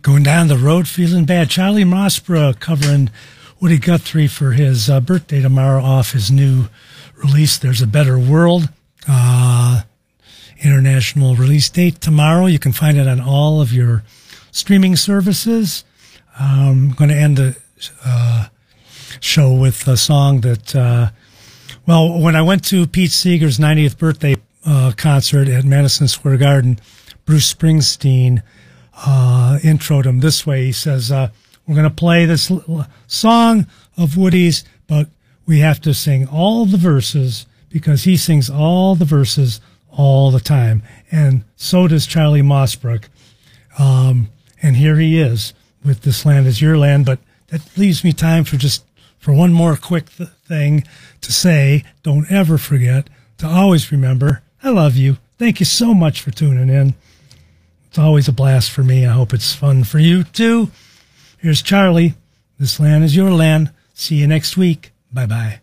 Going down the road feeling bad. Charlie Mossborough covering Woody Guthrie for his birthday tomorrow off his new release, There's a Better World. International release date tomorrow. You can find it on all of your streaming services. I'm going to end the show with a song that, when I went to Pete Seeger's 90th birthday concert at Madison Square Garden, Bruce Springsteen introed him this way. He says, we're going to play this song of Woody's, but we have to sing all the verses because he sings all the verses all the time. And so does Charlie Mossborough. And here he is with This Land Is Your Land. But that leaves me time for one more quick thing to say. Don't ever forget to always remember, I love you. Thank you so much for tuning in. It's always a blast for me. I hope it's fun for you too. Here's Charlie. This Land Is Your Land. See you next week. Bye-bye.